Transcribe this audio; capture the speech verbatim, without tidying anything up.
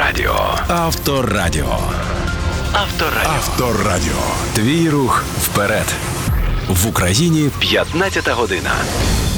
Авторадіо. Авторадіо. Авторадіо. Авторадіо. Твій рух вперед. В Україні п'ятнадцята година.